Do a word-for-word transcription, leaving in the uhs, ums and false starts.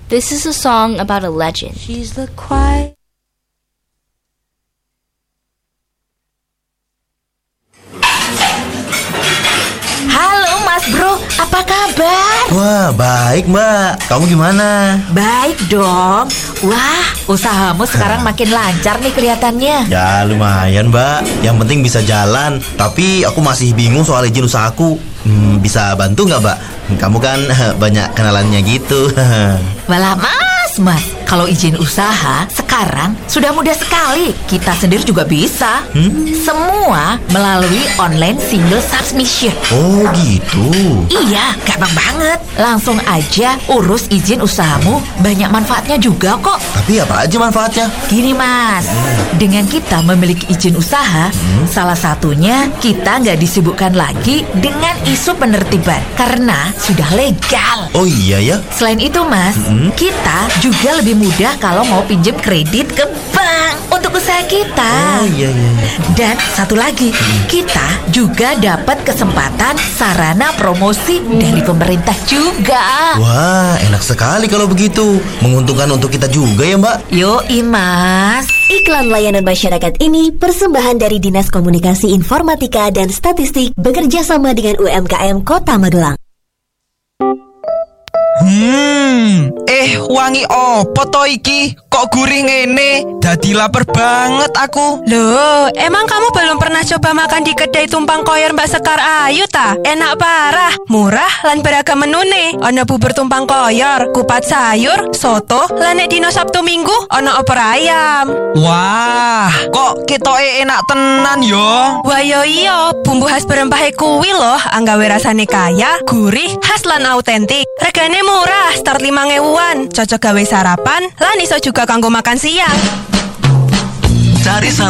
This is a song about a legend. She's the quiet. Halo Mas Bro, apa kabar? Wah, baik Mbak. Kamu gimana? Baik dong. Wah, usahamu sekarang makin lancar nih kelihatannya. Ya lumayan Mbak. Yang penting bisa jalan. Tapi aku masih bingung soal izin usahaku. hmm, Bisa bantu nggak Mbak? Kamu kan banyak kenalannya gitu. Walah mas, mas, kalau izin usaha sekarang sudah mudah sekali. Kita sendiri juga bisa. hmm? Semua melalui online single submission. Oh gitu. Iya, gampang banget. Langsung aja urus izin usahamu. Banyak manfaatnya juga kok. Tapi apa aja manfaatnya? Gini mas, dengan kita memiliki izin usaha, hmm? salah satunya kita nggak disibukkan lagi dengan isu penertiban karena sudah legal. Oh iya ya. Selain itu mas, hmm? kita juga lebih mudah kalau mau pinjam kredit ke bank untuk usaha kita. Oh iya iya. Dan satu lagi, hmm. kita juga dapat kesempatan sarana promosi dari pemerintah juga. Wah, enak sekali kalau begitu. Menguntungkan untuk kita juga ya Mbak. Yoi mas. Iklan layanan masyarakat ini persembahan dari Dinas Komunikasi Informatika dan Statistik bekerja sama dengan U M K M Kota Magelang. Hmm, eh wangi opo to iki? Kok gurih ngene? Dadi lapar banget aku. Loh, emang kamu belum pernah coba makan di kedai tumpang koyor Mbak Sekar Ayu ta? Enak parah, murah lan beragam menune. Ono bubur tumpang koyor, kupat sayur, soto, lan nek dino Sabtu Minggu ono opor ayam. Wah, kok ketoke enak tenan yo. Wah yo iyo, bumbu khas berempahe kuwi loh, anggawe rasane kaya, gurih, khas lan autentik. Regane murah, start lima ribuan. Cocok gawe sarapan, lan iso juga kanggo makan siang. Cari